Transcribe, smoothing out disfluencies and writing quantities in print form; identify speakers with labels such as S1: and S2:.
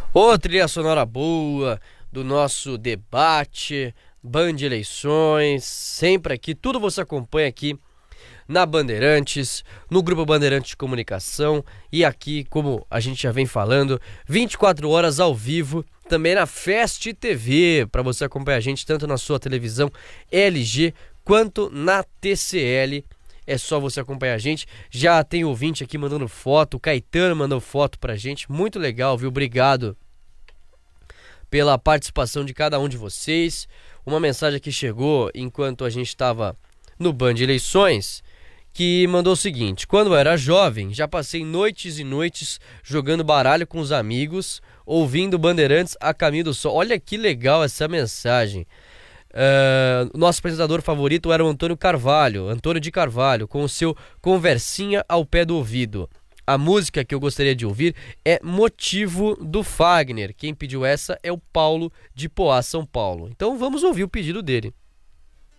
S1: Ô, trilha sonora boa do nosso debate, Band Eleições, sempre aqui, tudo você acompanha aqui na Bandeirantes, no Grupo Bandeirantes de Comunicação e aqui, como a gente já vem falando, 24 horas ao vivo, também na Fest TV, para você acompanhar a gente tanto na sua televisão LG quanto na TCL. É só você acompanhar a gente. Já tem ouvinte aqui mandando foto, o Caetano mandou foto pra gente, muito legal, viu? Obrigado pela participação de cada um de vocês. Uma mensagem que chegou enquanto a gente estava no Band Eleições, que mandou o seguinte: quando eu era jovem, já passei noites e noites jogando baralho com os amigos, ouvindo Bandeirantes a caminho do sol. Olha que legal essa mensagem. Nosso apresentador favorito era o Antônio de Carvalho, com o seu Conversinha ao Pé do Ouvido. A música que eu gostaria de ouvir é Motivo do Fagner. Quem pediu essa é o Paulo de Poá, São Paulo. Então vamos ouvir o pedido dele.